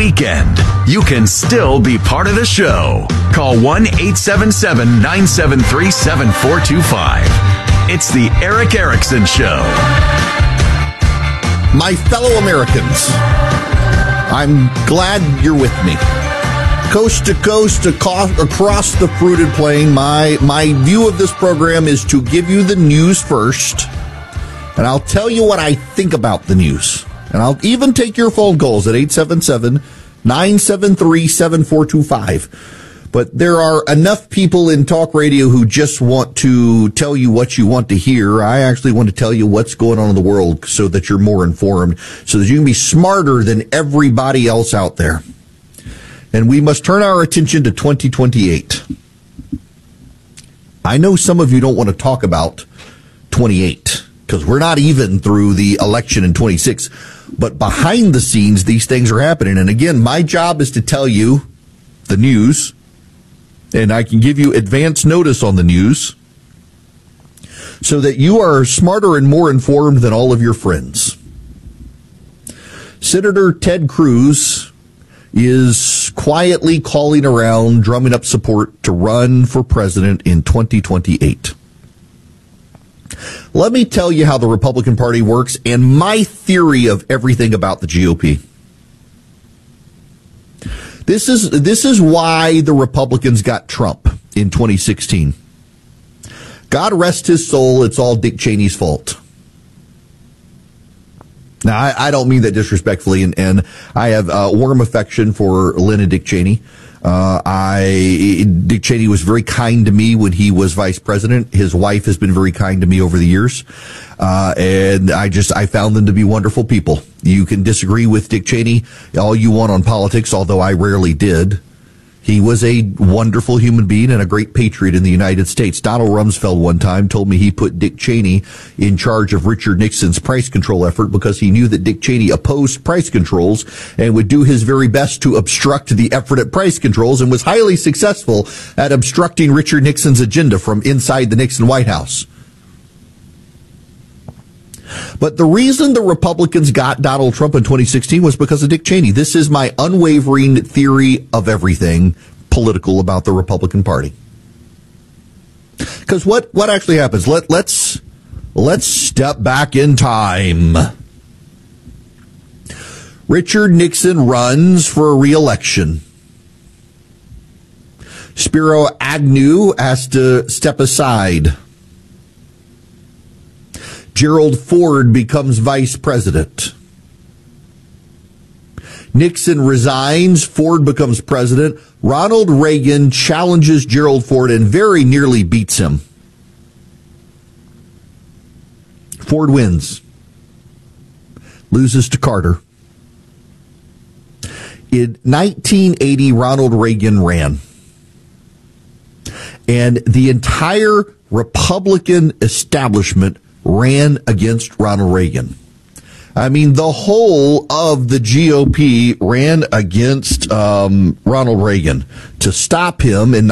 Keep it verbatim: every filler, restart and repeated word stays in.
weekend, you can still be part of the show. Call one eight seven seven, nine seven three, seven four two five. It's the Erick Erickson Show. My fellow Americans, I'm glad you're with me. Coast to coast, across the fruited plain, my, my view of this program is to give you the news first, and I'll tell you what I think about the news. And I'll even take your phone calls at eight seven seven, nine seven three, seven four two five. But there are enough people in talk radio who just want to tell you what you want to hear. I actually want to tell you what's going on in the world so that you're more informed, so that you can be smarter than everybody else out there. And we must turn our attention to twenty twenty-eight. I know some of you don't want to talk about twenty-eight because we're not even through the election in twenty-six. But behind the scenes, these things are happening. And again, my job is to tell you the news, and I can give you advance notice on the news so that you are smarter and more informed than all of your friends. Senator Ted Cruz is quietly calling around, drumming up support to run for president in twenty twenty-eight. Let me tell you how the Republican Party works and my theory of everything about the G O P. This is this is why the Republicans got Trump in twenty sixteen. God rest his soul, it's all Dick Cheney's fault. Now, I, I don't mean that disrespectfully, and, and I have a warm affection for Lynn and Dick Cheney. Uh, I, Dick Cheney was very kind to me when he was vice president. His wife has been very kind to me over the years. Uh, and I just, I found them to be wonderful people. You can disagree with Dick Cheney all you want on politics, although I rarely did. He was a wonderful human being and a great patriot in the United States. Donald Rumsfeld one time told me he put Dick Cheney in charge of Richard Nixon's price control effort because he knew that Dick Cheney opposed price controls and would do his very best to obstruct the effort at price controls, and was highly successful at obstructing Richard Nixon's agenda from inside the Nixon White House. But the reason the Republicans got Donald Trump in twenty sixteen was because of Dick Cheney. This is my unwavering theory of everything political about the Republican Party. Because what, what actually happens? Let, let's, let's step back in time. Richard Nixon runs for a re-election. Spiro Agnew has to step aside. Gerald Ford becomes vice president. Nixon resigns. Ford becomes president. Ronald Reagan challenges Gerald Ford and very nearly beats him. Ford wins. Loses to Carter. In nineteen eighty, Ronald Reagan ran. And the entire Republican establishment ran against Ronald Reagan. I mean, the whole of the G O P ran against um, Ronald Reagan to stop him in